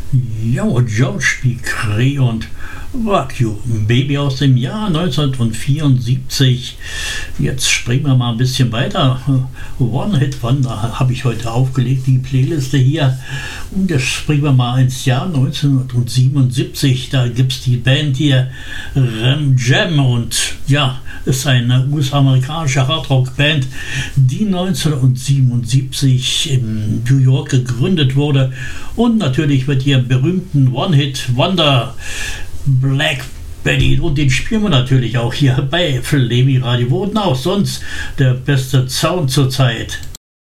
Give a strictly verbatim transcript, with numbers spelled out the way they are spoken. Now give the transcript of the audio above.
Ja, George Piquet und Rock You Baby aus dem Jahr neunzehnhundertvierundsiebzig. Jetzt springen wir mal ein bisschen weiter. One Hit Wonder habe ich heute aufgelegt, die Playliste hier. Und jetzt springen wir mal ins Jahr neunzehnhundertsiebenundsiebzig. Da gibt es die Band hier Ram Jam und ja, ist eine U S-amerikanische Hardrock-Band, die neunzehnhundertsiebenundsiebzig in New York gegründet wurde und natürlich mit ihrem berühmten One-Hit-Wonder Black Betty, und den spielen wir natürlich auch hier bei Flaمی Radio, wo auch sonst der beste Sound zurzeit.